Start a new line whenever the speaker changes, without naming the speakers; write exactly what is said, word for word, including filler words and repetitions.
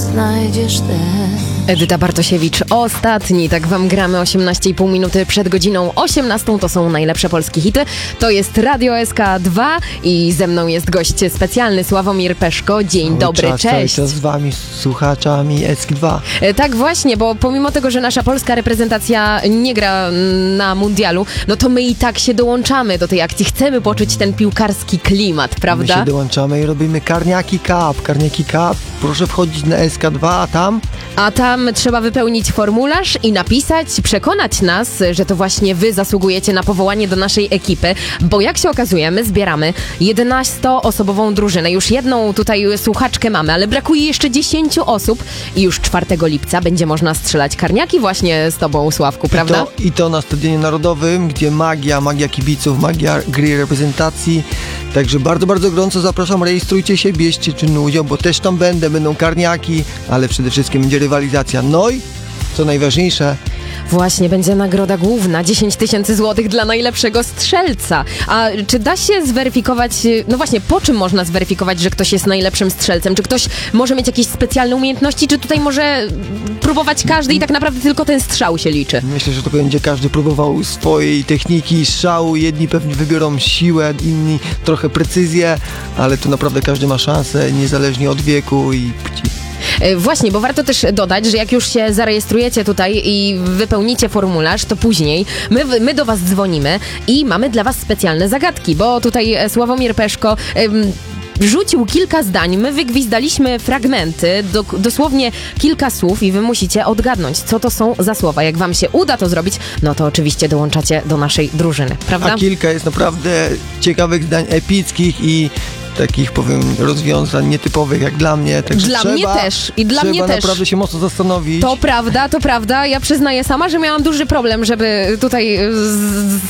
znajdziesz też.
Edyta Bartosiewicz, ostatni, tak wam gramy osiemnaście i pół minuty przed godziną osiemnastą, to są najlepsze polskie hity, to jest Radio S K dwa i ze mną jest gość specjalny Sławomir Peszko, dzień
Cały
dobry,
czas,
cześć.
Cały czas z wami, słuchaczami S K dwa.
E, Tak właśnie, bo pomimo tego, że nasza polska reprezentacja nie gra na mundialu, no to my i tak się dołączamy do tej akcji, chcemy poczuć ten piłkarski klimat, prawda?
My się dołączamy i robimy Karniaki Cup, Karniaki Cup, proszę wchodzić na S K dwa, a tam...
A tam trzeba wypełnić formularz i napisać, przekonać nas, że to właśnie wy zasługujecie na powołanie do naszej ekipy, bo jak się okazuje, my zbieramy jedenastoosobową drużynę. Już jedną tutaj słuchaczkę mamy, ale brakuje jeszcze dziesięciu osób i już czwartego lipca będzie można strzelać karniaki właśnie z tobą, Sławku, prawda?
I to, I to na Stadionie Narodowym, gdzie magia, magia kibiców, magia gry reprezentacji. Także bardzo, bardzo gorąco zapraszam, rejestrujcie się, bierzcie czynny udział, bo też tam będę, będą karniaki, ale przede wszystkim będzie rywalizacja. No i co najważniejsze,
Właśnie, będzie nagroda główna, dziesięć tysięcy złotych dla najlepszego strzelca. A czy da się zweryfikować, no właśnie, po czym można zweryfikować, że ktoś jest najlepszym strzelcem? Czy ktoś może mieć jakieś specjalne umiejętności, czy tutaj może próbować każdy i tak naprawdę tylko ten strzał się liczy?
myślę, że to będzie każdy próbował swojej techniki strzału. Jedni pewnie wybiorą siłę, inni trochę precyzję, ale tu naprawdę każdy ma szansę, niezależnie od wieku i płci.
Właśnie, bo warto też dodać, że jak już się zarejestrujecie tutaj i wypełnicie formularz, to później my, my do was dzwonimy i mamy dla was specjalne zagadki, bo tutaj Sławomir Peszko ym, rzucił kilka zdań, my wygwizdaliśmy fragmenty, do, dosłownie kilka słów i wy musicie odgadnąć, co to są za słowa. Jak wam się uda to zrobić, no to oczywiście dołączacie do naszej drużyny, prawda?
A kilka jest naprawdę ciekawych zdań, epickich i takich, powiem, rozwiązań nietypowych jak dla mnie. Także
Dla
trzeba,
mnie też i dla
trzeba
mnie też.
naprawdę się mocno zastanowić.
To prawda, to prawda. Ja przyznaję sama, że miałam duży problem, żeby tutaj z,